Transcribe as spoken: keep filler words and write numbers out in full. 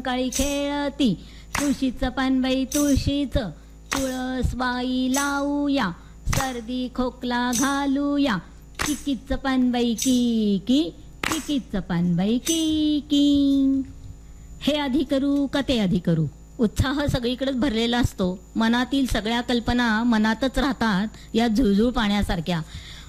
काळी खेळती तुळशीचं पान बाई तुळशीचं तुळस बाई लावूया सर्दी खोकला घालूया किकीचं पान बाई की की किकीचं पान बाई की की. हे आधी करू का ते आधी करू. उत्साह सगळीकडेच भरलेला असतो. मनातील सगळ्या कल्पना मनातच राहतात या झुळझुळ पाण्यासारख्या.